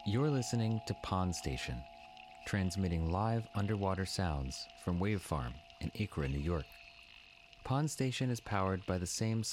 You're listening to Pond Station, transmitting live underwater sounds from Wave Farm in Acra, New York. Pond Station is powered by the same